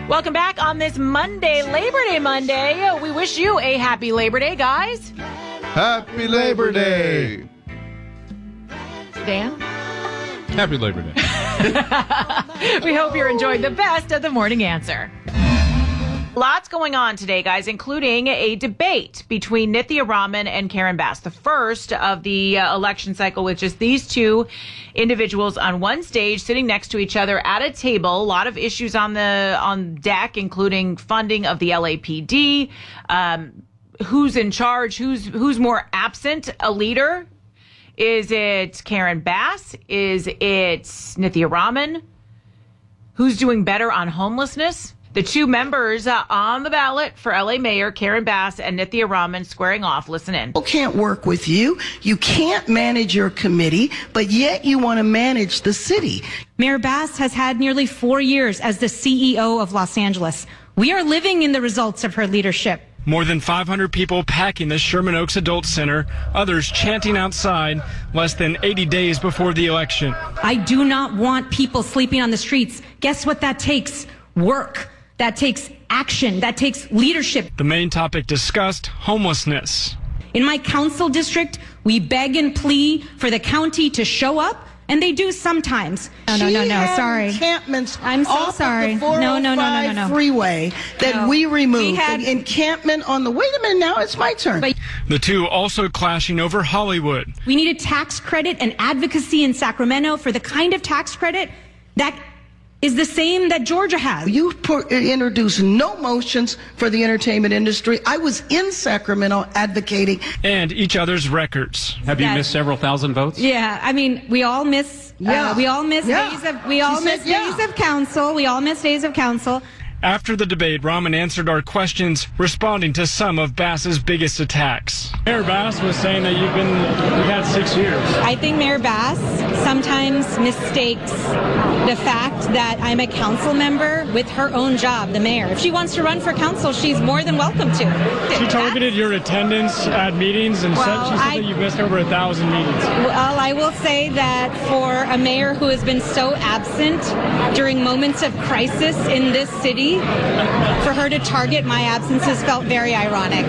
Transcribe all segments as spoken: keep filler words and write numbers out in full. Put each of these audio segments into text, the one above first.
Welcome back on this Monday, Labor Day Monday. We wish you a happy Labor Day, guys. Happy Labor Day. Dan? Happy Labor Day. We hope you're enjoying the best of the Morning Answer. Lots going on today, guys, including a debate between Nithya Raman and Karen Bass, the first of the uh, election cycle, with just these two individuals on one stage sitting next to each other at a table. A lot of issues on the on deck, including funding of the L A P D, um, who's in charge, who's who's more absent, a leader. Is it Karen Bass? Is it Nithya Raman? Who's doing better on homelessness? The two members uh, on the ballot for L A Mayor, Karen Bass and Nithya Raman, squaring off. Listen in. People can't work with you. You can't manage your committee, but yet you want to manage the city. Mayor Bass has had nearly four years as the C E O of Los Angeles. We are living in the results of her leadership. More than five hundred people packing the Sherman Oaks Adult Center, others chanting outside less than eighty days before the election. I do not want people sleeping on the streets. Guess what that takes? Work. That takes action. That takes leadership. The main topic discussed, homelessness. In my council district, we beg and plead for the county to show up, and they do sometimes. No, no, no, no. Sorry. Encampments. I'm so off sorry. Of the No, no, no, no, no, no. Freeway that No. we removed. We had- An encampment on the. Wait a minute. Now it's my turn. But The two also clashing over Hollywood. we need a tax credit and advocacy in Sacramento for the kind of tax credit that is the same that Georgia has. You put, introduced no motions for the entertainment industry. I was in Sacramento advocating. And each other's records. Have you That- missed several thousand votes? Yeah, I mean, we all miss. Yeah. Uh, we all miss Yeah. days of. We all She miss said yeah. days of council. We all miss days of council. After the debate, Raman answered our questions, responding to some of Bass's biggest attacks. Mayor Bass was saying that you've been, you've had six years. I think Mayor Bass sometimes mistakes the fact that I'm a council member with her own job, the mayor. If she wants to run for council, she's more than welcome to. She targeted your attendance at meetings and Well, said, she said I- that you've missed over a thousand meetings. Well, I will say that for a mayor who has been so absent during moments of crisis in this city, for her to target my absences felt very ironic.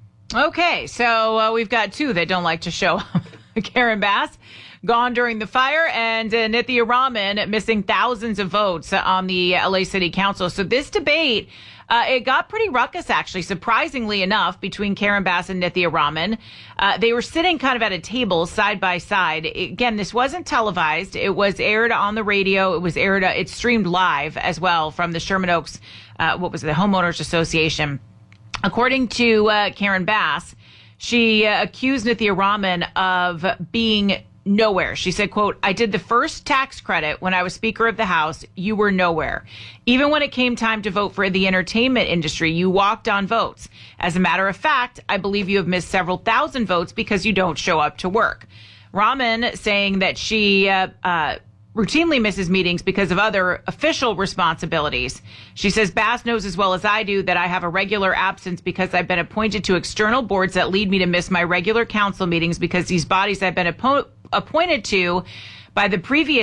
Okay, so uh, we've got two that don't like to show up. Karen Bass, gone during the fire, and uh, Nithya Raman missing thousands of votes on the L A City Council. So this debate, uh, it got pretty ruckus, actually, surprisingly enough, between Karen Bass and Nithya Raman. Uh, they were sitting kind of at a table side by side. Again, this wasn't televised. It was aired on the radio. It was aired, uh, it streamed live as well from the Sherman Oaks, uh, what was it, the Homeowners Association. According to uh, Karen Bass, she uh, accused Nithya Raman of being nowhere. She said, quote, I did the first tax credit when I was Speaker of the House. You were nowhere. Even when it came time to vote for the entertainment industry, you walked on votes. As a matter of fact, I believe you have missed several thousand votes because you don't show up to work. Raman saying that she uh, uh, routinely misses meetings because of other official responsibilities. She says, Bass knows as well as I do that I have a regular absence because I've been appointed to external boards that lead me to miss my regular council meetings because these bodies I've been appo- appointed to by the previous